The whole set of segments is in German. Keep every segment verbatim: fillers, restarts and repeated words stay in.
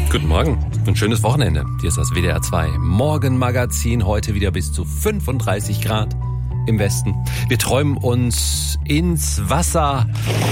Guten Morgen, ein schönes Wochenende. Hier ist das W D R zwei Morgenmagazin. Heute wieder bis zu fünfunddreißig Grad im Westen. Wir träumen uns ins Wasser,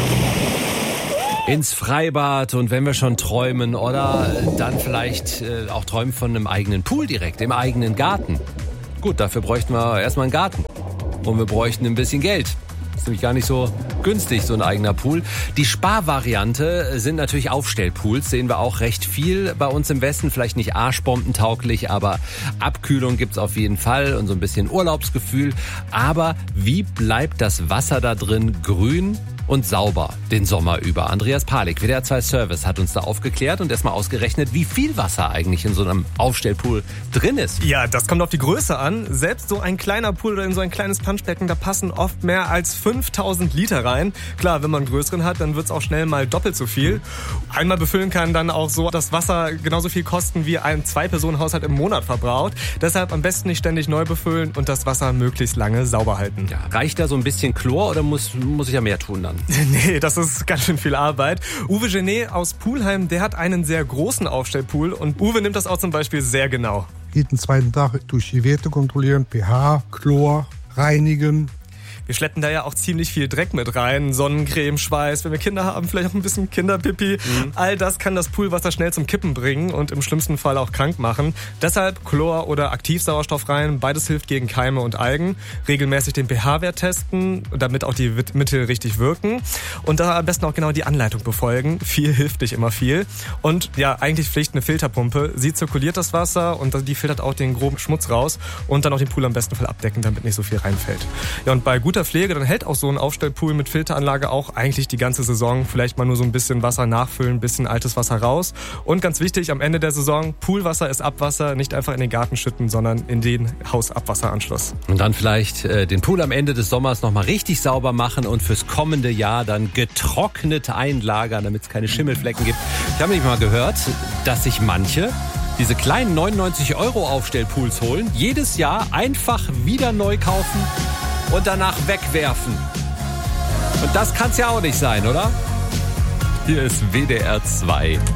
ins Freibad, und wenn wir schon träumen oder dann vielleicht äh, auch träumen von einem eigenen Pool direkt im eigenen Garten. Gut, dafür bräuchten wir erstmal einen Garten und wir bräuchten ein bisschen Geld. Ist nämlich gar nicht so günstig, so ein eigener Pool. Die Sparvariante sind natürlich Aufstellpools, sehen wir auch recht viel bei uns im Westen. Vielleicht nicht arschbombentauglich, aber Abkühlung gibt's auf jeden Fall und so ein bisschen Urlaubsgefühl. Aber wie bleibt das Wasser da drin grün und sauber den Sommer über? Andreas Palik, W D R zwei Service, hat uns da aufgeklärt und erstmal ausgerechnet, wie viel Wasser eigentlich in so einem Aufstellpool drin ist. Ja, das kommt auf die Größe an. Selbst so ein kleiner Pool oder in so ein kleines Planschbecken, da passen oft mehr als fünftausend Liter rein. Klar, wenn man einen größeren hat, dann wird's auch schnell mal doppelt so viel. Einmal befüllen kann dann auch so das Wasser genauso viel kosten, wie ein Zwei-Personen-Haushalt im Monat verbraucht. Deshalb am besten nicht ständig neu befüllen und das Wasser möglichst lange sauber halten. Ja, reicht da so ein bisschen Chlor oder muss, muss ich ja mehr tun dann? Nee, das ist ganz schön viel Arbeit. Uwe Genet aus Poolheim, der hat einen sehr großen Aufstellpool und Uwe nimmt das auch zum Beispiel sehr genau. Jeden zweiten Tag durch die Werte kontrollieren, pH, Chlor, reinigen. Wir schleppen da ja auch ziemlich viel Dreck mit rein. Sonnencreme, Schweiß, wenn wir Kinder haben, vielleicht auch ein bisschen Kinderpipi. Mhm. All das kann das Poolwasser schnell zum Kippen bringen und im schlimmsten Fall auch krank machen. Deshalb Chlor oder Aktivsauerstoff rein. Beides hilft gegen Keime und Algen. Regelmäßig den pH-Wert testen, damit auch die Mittel richtig wirken. Und da am besten auch genau die Anleitung befolgen. Viel hilft nicht immer viel. Und ja, eigentlich Pflicht eine Filterpumpe. Sie zirkuliert das Wasser und die filtert auch den groben Schmutz raus. Und dann auch den Pool am besten Fall abdecken, damit nicht so viel reinfällt. Ja, und bei guter Pflege, dann hält auch so ein Aufstellpool mit Filteranlage auch eigentlich die ganze Saison. Vielleicht mal nur so ein bisschen Wasser nachfüllen, ein bisschen altes Wasser raus. Und ganz wichtig, am Ende der Saison, Poolwasser ist Abwasser, nicht einfach in den Garten schütten, sondern in den Hausabwasseranschluss. Und dann vielleicht äh, den Pool am Ende des Sommers nochmal richtig sauber machen und fürs kommende Jahr dann getrocknet einlagern, damit es keine Schimmelflecken gibt. Ich habe nämlich mal gehört, dass sich manche diese kleinen neunundneunzig Euro Aufstellpools holen, jedes Jahr einfach wieder neu kaufen und danach wegwerfen. Und das kann's ja auch nicht sein, oder? Hier ist W D R zwei.